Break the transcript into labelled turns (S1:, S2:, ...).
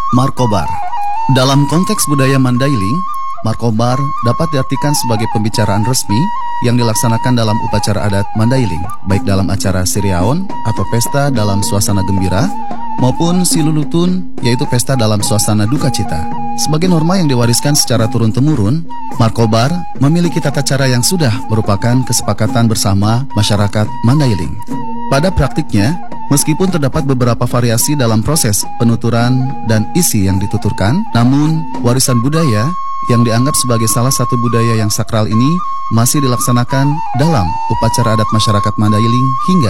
S1: Markobar. Dalam konteks budaya Mandailing, Markobar dapat diartikan sebagai pembicaraan resmi yang dilaksanakan dalam upacara adat Mandailing, baik dalam acara Siriaon atau pesta dalam suasana gembira, maupun Silulutun, yaitu pesta dalam suasana duka cita. Sebagai norma yang diwariskan secara turun-temurun, Markobar memiliki tata cara yang sudah merupakan kesepakatan bersama masyarakat Mandailing. Pada praktiknya, meskipun terdapat beberapa variasi dalam proses penuturan dan isi yang dituturkan, namun warisan budaya yang dianggap sebagai salah satu budaya yang sakral ini masih dilaksanakan dalam upacara adat masyarakat Mandailing hingga